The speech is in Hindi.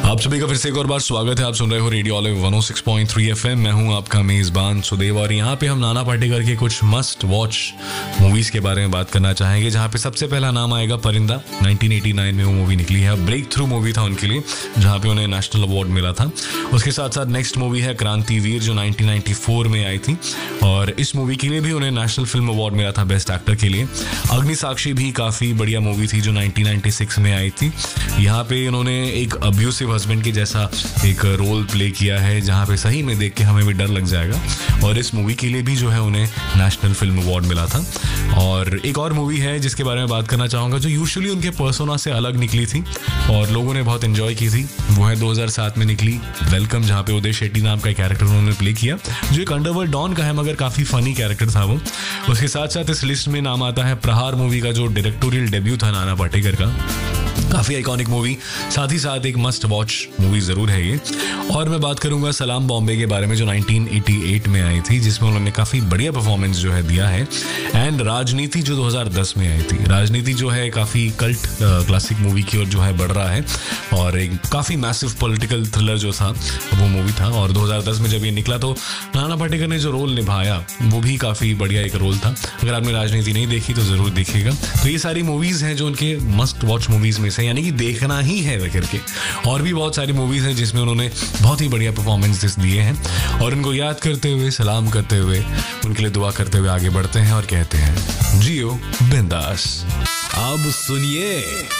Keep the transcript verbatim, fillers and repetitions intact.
आप सभी का फिर से एक और बार स्वागत है। आप सुन रहे हो रेडियो ऑलिव वन ओ सिक्स पॉइंट थ्री एफएम। मैं हूं आपका मेजबान सुदेव और यहाँ पे हम नाना पाटेकर के कुछ मस्ट वॉच मूवीज के बारे में बात करना चाहेंगे, जहाँ पे सबसे पहला नाम आएगा परिंदा। नाइनटीन एटी नाइन में वो मूवी निकली है, ब्रेक थ्रू मूवी था उनके लिए, जहाँ पे उन्हें नेशनल अवार्ड मिला था। उसके साथ साथ नेक्स्ट मूवी है क्रांतिवीर, जो नाइनटीन नाइंटी फोर में आई थी और इस मूवी के लिए भी उन्हें नेशनल फिल्म अवार्ड मिला था बेस्ट एक्टर के लिए। अग्निसाक्षी भी काफ़ी बढ़िया मूवी थी जो नाइनटीन नाइंटी सिक्स में आई थी। यहाँ पे उन्होंने एक अब्यूसिव हस्बैंड के जैसा एक रोल प्ले किया है, जहाँ पे सही में देख के हमें भी डर लग जाएगा। और इस मूवी के लिए भी जो है उन्हें नेशनल फिल्म अवार्ड मिला था। और एक और मूवी है जिसके बारे में बात करना चाहूँगा, जो यूजुअली उनके पर्सोना से अलग निकली थी और लोगों ने बहुत एंजॉय की थी। वो है दो हज़ार सात में निकली वेलकम, जहाँ पे उदय शेट्टी नाम का कैरेक्टर उन्होंने प्ले किया, जो एक अंडरवर्ल्ड डॉन का है मगर काफ़ी फनी कैरेक्टर था वो। उसके साथ साथ इस लिस्ट में नाम आता है प्रहार मूवी का, जो डायरेक्टोरियल डेब्यू था नाना पाटेकर का। काफ़ी आइकॉनिक मूवी, साथ ही साथ एक मस्ट वॉच मूवी ज़रूर है ये। और मैं बात करूंगा सलाम बॉम्बे के बारे में, जो नाइनटीन एटी एट में आई थी, जिसमें उन्होंने काफ़ी बढ़िया परफॉर्मेंस जो है दिया है। एंड राजनीति जो दो हज़ार दस में आई थी, राजनीति जो है काफ़ी कल्ट क्लासिक मूवी की ओर जो है बढ़ रहा है और एक काफ़ी मैसिव पॉलिटिकल थ्रिलर जो था वो मूवी था। और दो हज़ार दस में जब ये निकला तो नाना पाटेकर ने जो रोल निभाया वो भी काफ़ी बढ़िया एक रोल था। अगर आपने राजनीति नहीं देखी तो ज़रूर देखिएगा। तो ये सारी मूवीज़ हैं जो उनके मस्ट वॉच मूवीज़ में से, यानी कि देखना ही है वह करके। और भी बहुत सारी मूवीज हैं जिसमें उन्होंने बहुत ही बढ़िया परफॉर्मेंसेस दिए हैं और उनको याद करते हुए, सलाम करते हुए, उनके लिए दुआ करते हुए आगे बढ़ते हैं और कहते हैं जियो बिंदास। अब सुनिए